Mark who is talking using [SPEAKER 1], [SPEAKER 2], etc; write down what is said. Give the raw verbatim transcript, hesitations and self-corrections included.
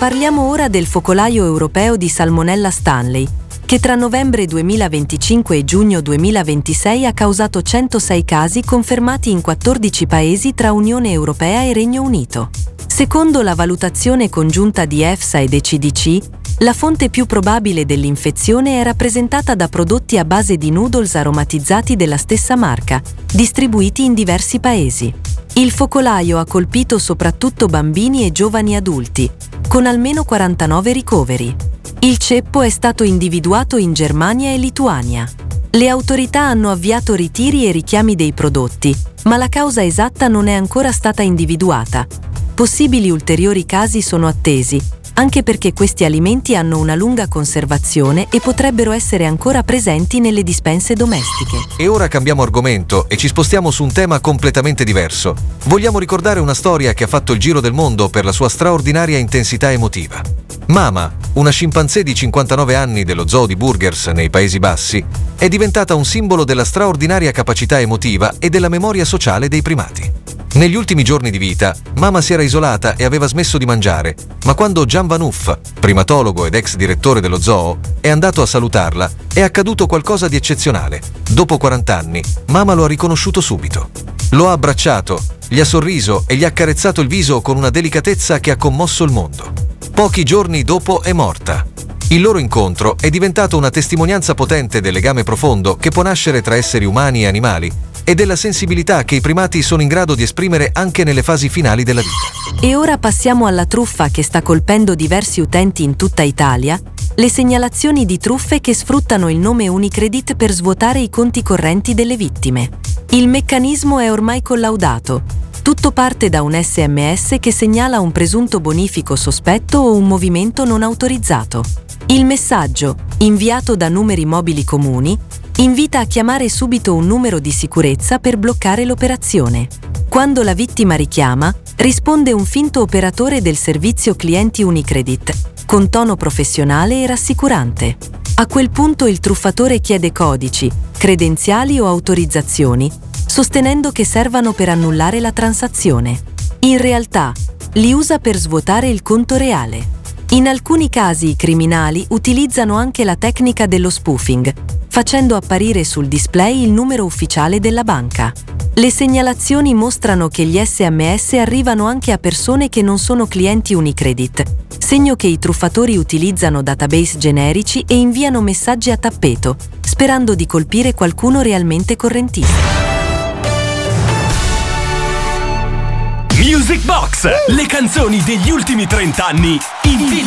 [SPEAKER 1] parliamo ora del focolaio europeo di Salmonella Stanley, che tra novembre duemilaventicinque e giugno duemilaventisei ha causato centosei casi confermati in quattordici paesi tra Unione Europea e Regno Unito. Secondo la valutazione congiunta di EFSA ed E C D C, la fonte più probabile dell'infezione è rappresentata da prodotti a base di noodles aromatizzati della stessa marca, distribuiti in diversi paesi. Il focolaio ha colpito soprattutto bambini e giovani adulti, con almeno quarantanove ricoveri. Il ceppo è stato individuato in Germania e Lituania. Le autorità hanno avviato ritiri e richiami dei prodotti, ma la causa esatta non è ancora stata individuata. Possibili ulteriori casi sono attesi, anche perché questi alimenti hanno una lunga conservazione e potrebbero essere ancora presenti nelle dispense domestiche.
[SPEAKER 2] E ora cambiamo argomento e ci spostiamo su un tema completamente diverso. Vogliamo ricordare una storia che ha fatto il giro del mondo per la sua straordinaria intensità emotiva. Mama, una scimpanzé di cinquantanove anni dello zoo di Burgers nei Paesi Bassi, è diventata un simbolo della straordinaria capacità emotiva e della memoria sociale dei primati. Negli ultimi giorni di vita, Mama si era isolata e aveva smesso di mangiare, ma quando Jan Van Hoof, primatologo ed ex direttore dello zoo, è andato a salutarla, è accaduto qualcosa di eccezionale. Dopo quaranta anni, Mama lo ha riconosciuto subito. Lo ha abbracciato, gli ha sorriso e gli ha accarezzato il viso con una delicatezza che ha commosso il mondo. Pochi giorni dopo è morta. Il loro incontro è diventato una testimonianza potente del legame profondo che può nascere tra esseri umani e animali, e della sensibilità che i primati sono in grado di esprimere anche nelle fasi finali della vita.
[SPEAKER 1] E ora passiamo alla truffa che sta colpendo diversi utenti in tutta Italia, le segnalazioni di truffe che sfruttano il nome Unicredit per svuotare i conti correnti delle vittime. Il meccanismo è ormai collaudato. Tutto parte da un S M S che segnala un presunto bonifico sospetto o un movimento non autorizzato. Il messaggio, inviato da numeri mobili comuni, invita a chiamare subito un numero di sicurezza per bloccare l'operazione. Quando la vittima richiama, risponde un finto operatore del servizio clienti Unicredit, con tono professionale e rassicurante. A quel punto il truffatore chiede codici, credenziali o autorizzazioni, sostenendo che servano per annullare la transazione. In realtà, li usa per svuotare il conto reale. In alcuni casi i criminali utilizzano anche la tecnica dello spoofing, facendo apparire sul display il numero ufficiale della banca. Le segnalazioni mostrano che gli S M S arrivano anche a persone che non sono clienti Unicredit, segno che i truffatori utilizzano database generici e inviano messaggi a tappeto, sperando di colpire qualcuno realmente correntista.
[SPEAKER 3] Music Box, le canzoni degli ultimi trenta anni in